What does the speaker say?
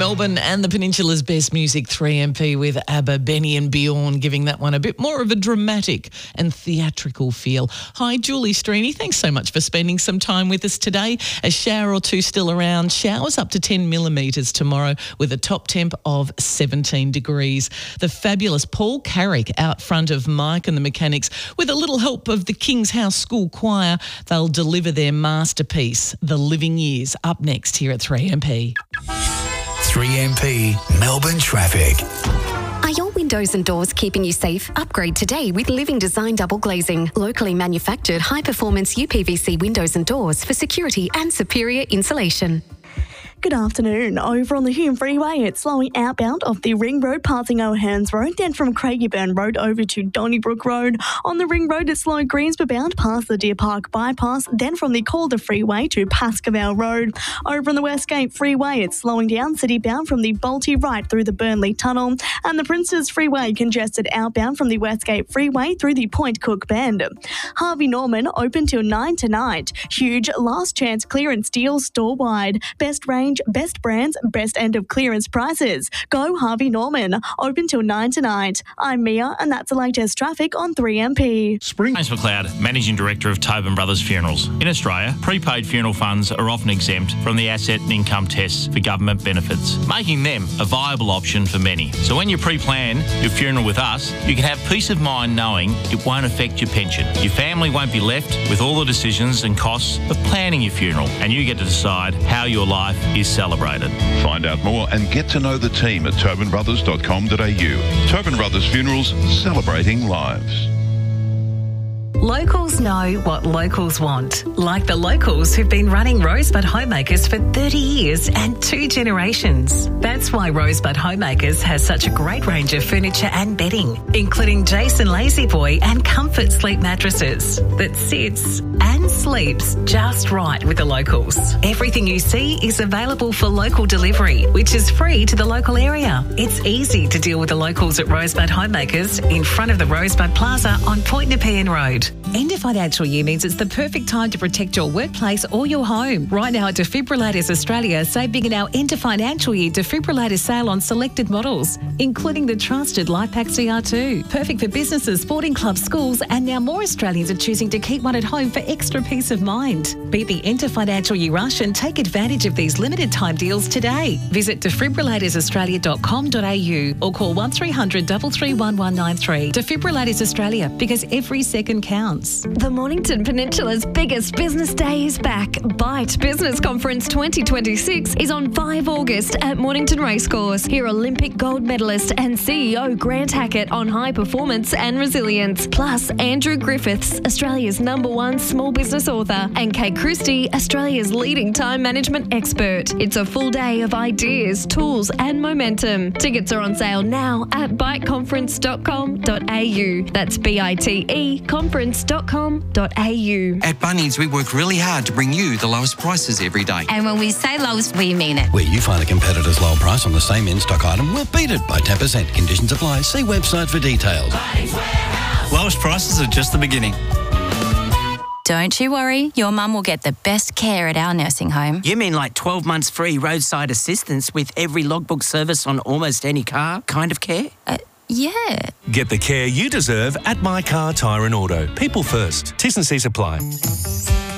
Melbourne and the Peninsula's best music, 3MP with ABBA, Benny and Bjorn, giving that one a bit more of a dramatic and theatrical feel. Hi, Julie Streeny. Thanks so much for spending some time with us today. A shower or two still around. Showers up to 10 millimetres tomorrow with a top temp of 17 degrees. The fabulous Paul Carrick out front of Mike and the Mechanics with a little help of the King's House School Choir. They'll deliver their masterpiece, The Living Years, up next here at 3MP. 3MP Melbourne traffic. Are your windows and doors keeping you safe? Upgrade today with Living Design Double Glazing. Locally manufactured high-performance UPVC windows and doors for security and superior insulation. Good afternoon. Over on the Hume Freeway, it's slowing outbound of the Ring Road passing O'Hearns Road, then from Craigieburn Road over to Donnybrook Road. On the Ring Road, it's slow Greensborough bound past the Deer Park Bypass, then from the Calder Freeway to Pascoe Road. Over on the Westgate Freeway, it's slowing down city bound from the Bolte right through the Burnley Tunnel, and the Princes Freeway congested outbound from the Westgate Freeway through the Point Cook Bend. Harvey Norman open till 9 tonight. Huge last chance clearance deals store wide. Best range, best brands, best end of clearance prices. Go Harvey Norman. Open till 9 tonight. I'm Mia, and that's the latest traffic on 3MP. James McLeod, Managing Director of Tobin Brothers Funerals. In Australia, prepaid funeral funds are often exempt from the asset and income tests for government benefits, making them a viable option for many. So when you pre-plan your funeral with us, you can have peace of mind knowing it won't affect your pension. Your family won't be left with all the decisions and costs of planning your funeral, and you get to decide how your life is celebrated. Find out more and get to know the team at tobinbrothers.com.au. Tobin Brothers Funerals, celebrating lives. Locals know what locals want, like the locals who've been running Rosebud Homemakers for 30 years and 2 generations. That's why Rosebud Homemakers has such a great range of furniture and bedding, including Jason La-Z-Boy and Comfort Sleep mattresses that sits and sleeps just right with the locals. Everything you see is available for local delivery, which is free to the local area. It's easy to deal with the locals at Rosebud Homemakers in front of the Rosebud Plaza on Point Nepean Road. End of financial year means it's the perfect time to protect your workplace or your home. Right now at Defibrillators Australia, save big in our end of financial year defibrillator sale on selected models, including the trusted LifePak CR2. Perfect for businesses, sporting clubs, schools, and now more Australians are choosing to keep one at home for extra peace of mind. Beat the end of financial year rush and take advantage of these limited time deals today. Visit defibrillatoraustralia.com.au or call 1300 331 193. Defibrillators Australia, because every second counts. The Mornington Peninsula's biggest business day is back. Byte Business Conference 2026 is on 5 August at Mornington Racecourse. Hear Olympic gold medalist and CEO Grant Hackett on high performance and resilience. Plus, Andrew Griffiths, Australia's #1 small business author, and Kate Christie, Australia's leading time management expert. It's a full day of ideas, tools and momentum. Tickets are on sale now at byteconference.com.au. That's BITE conference.com.au. At Bunnings, we work really hard to bring you the lowest prices every day. And when we say lowest, we mean it. Where you find a competitor's low price on the same in-stock item, we'll beat it by 10%. Conditions apply. See website for details. Lowest prices are just the beginning. Don't you worry, your mum will get the best care at our nursing home. You mean like 12 months free roadside assistance with every logbook service on almost any car kind of care? Yeah. Get the care you deserve at My Car Tyre and Auto. People first. T's and C's apply.